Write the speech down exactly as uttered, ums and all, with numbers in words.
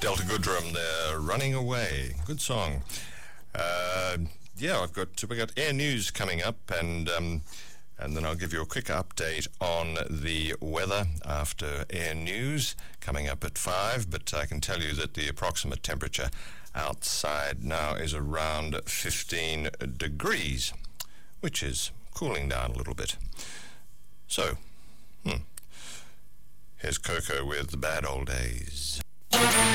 Delta Goodrum, they're Running Away. Good song. Uh, yeah, I've got we got Air News coming up, and um, and then I'll give you a quick update on the weather after Air News coming up at five. But I can tell you that the approximate temperature outside now is around fifteen degrees, which is cooling down a little bit. So, hmm, here's Coco with The Bad Old Days.